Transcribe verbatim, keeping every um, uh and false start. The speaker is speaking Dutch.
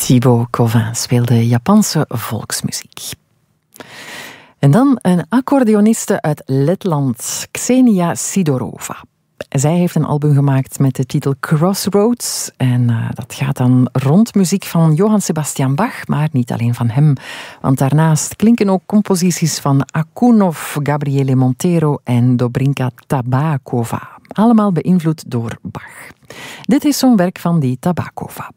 Thibaut Covin speelde Japanse volksmuziek. En dan een accordeoniste uit Letland, Ksenia Sidorova. Zij heeft een album gemaakt met de titel Crossroads. En uh, dat gaat dan rond muziek van Johann Sebastian Bach, maar niet alleen van hem. Want daarnaast klinken ook composities van Akunov, Gabriele Montero en Dobrinka Tabakova. Allemaal beïnvloed door Bach. Dit is zo'n werk van die Tabakova.